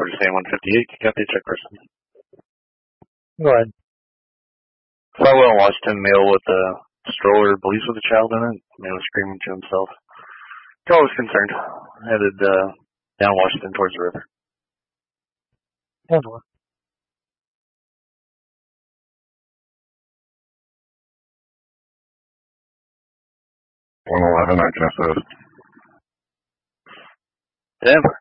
Quarter Sand 158, Cathay check person. Go ahead. 5-well Washington, male with a stroller, believes with a child in it. Male was screaming to himself. Girl was concerned. Headed down Washington towards the river. 10-1. 111, I can assist. Denver.